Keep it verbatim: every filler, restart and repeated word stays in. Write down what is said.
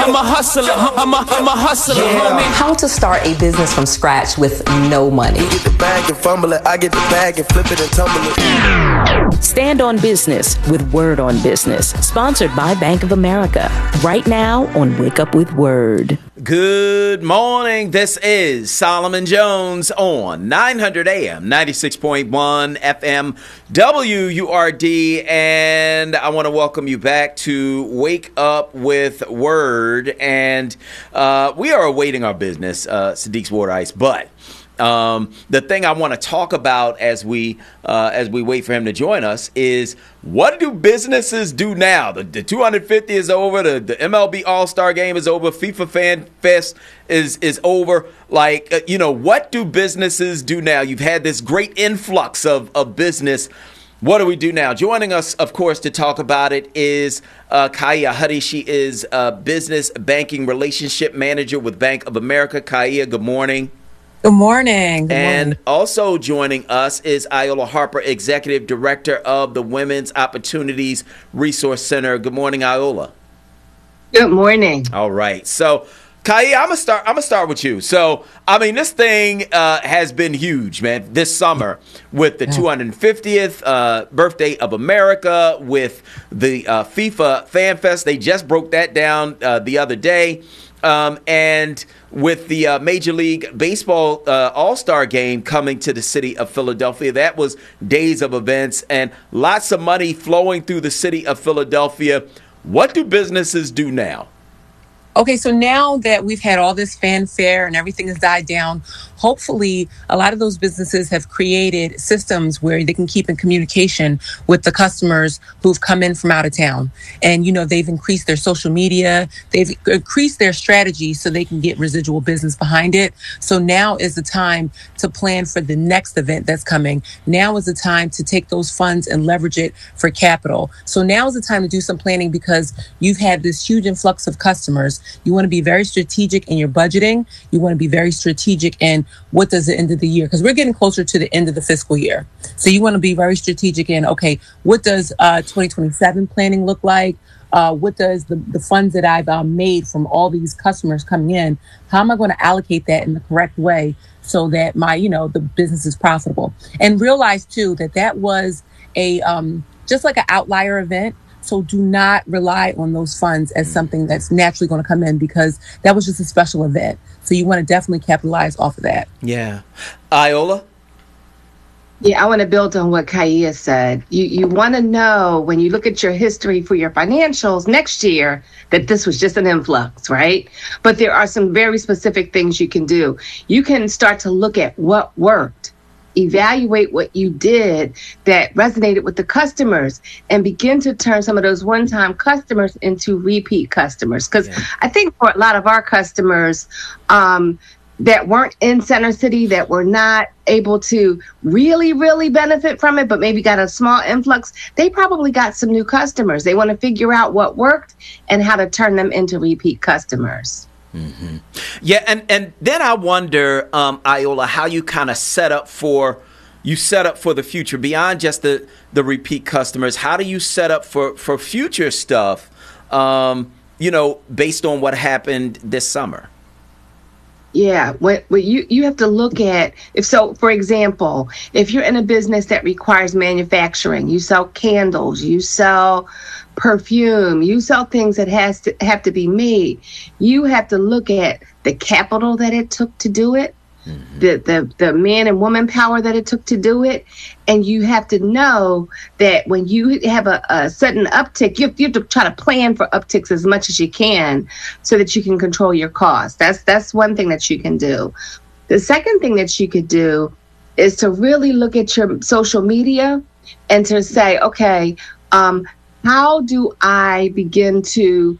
I'm a hustler, I'm a, I'm a hustler, Yeah. homie. How to start a business from scratch with no money. You get the bag and fumble it, I get the bag and flip it and tumble it. Stand on Business with Word on Business, sponsored by Bank of America. Right now on Wake Up with Word. Good morning. This is Solomon Jones on nine hundred A M, ninety-six point one F M, W U R D. And I want to welcome you back to Wake Up with Word. And uh, we are awaiting our business, uh, Sadiq's Water Ice. But Um, the thing I want to talk about as we uh, as we wait for him to join us is, what do businesses do now? The, the two hundred fifty is over. The, the M L B All-Star Game is over. FIFA Fan Fest is is over. Like, uh, you know, what do businesses do now? You've had this great influx of, of business. What do we do now? Joining us, of course, to talk about it is uh, Kaya Huddy. She is a business banking relationship manager with Bank of America. Kaya, good morning. Good morning. Good and morning. Also joining us is Iola Harper, Executive Director of the Women's Opportunities Resource Center. Good morning, Iola. Good morning. All right. So, Kaya, I'm gonna start. I'm gonna start with you. So, I mean, this thing uh, has been huge, man. This summer with the two hundred fiftieth uh, birthday of America, with the uh, FIFA Fan Fest. They just broke that down uh, the other day. Um, and with the uh, Major League Baseball uh, All-Star Game coming to the city of Philadelphia, that was days of events and lots of money flowing through the city of Philadelphia. What do businesses do now? Okay, so now that we've had all this fanfare and everything has died down, hopefully a lot of those businesses have created systems where they can keep in communication with the customers who've come in from out of town. And, you know, they've increased their social media, they've increased their strategy so they can get residual business behind it. So now is the time to plan for the next event that's coming. Now is the time to take those funds and leverage it for capital. So now is the time to do some planning, because you've had this huge influx of customers. You want to be very strategic in your budgeting. You want to be very strategic in what does the end of the year, because we're getting closer to the end of the fiscal year. So you want to be very strategic in, okay, what does uh, twenty twenty-seven planning look like? Uh, what does the, the funds that I've uh, made from all these customers coming in, how am I going to allocate that in the correct way so that my, you know, the business is profitable? And realize too that that was a um, just like an outlier event. So do not rely on those funds as something that's naturally going to come in, because that was just a special event. So you want to definitely capitalize off of that. Yeah. Iola? Yeah, I want to build on what Kaya said. You you want to know, when you look at your history for your financials next year, that this was just an influx, right? But there are some very specific things you can do. You can start to look at what worked. Evaluate what you did that resonated with the customers, and begin to turn some of those one-time customers into repeat customers. Because yeah. I think for a lot of our customers um, that weren't in Center City, that were not able to really, really benefit from it, but maybe got a small influx, they probably got some new customers. They want to figure out what worked and how to turn them into repeat customers. Mm-hmm. Yeah, and, and then I wonder, um, Iola, how you kind of set up for you set up for the future beyond just the, the repeat customers. How do you set up for, for future stuff, um, you know, based on what happened this summer? Yeah, what, what you, you have to look at, if so, for example, if you're in a business that requires manufacturing, you sell candles, you sell perfume, you sell things that has to have to be made, you have to look at the capital that it took to do it, mm-hmm. the, the, the man and woman power that it took to do it. And you have to know that when you have a, a sudden uptick, you have, you have to try to plan for upticks as much as you can so that you can control your costs. That's, that's one thing that you can do. The second thing that you could do is to really look at your social media and to say, okay, um, how do I begin to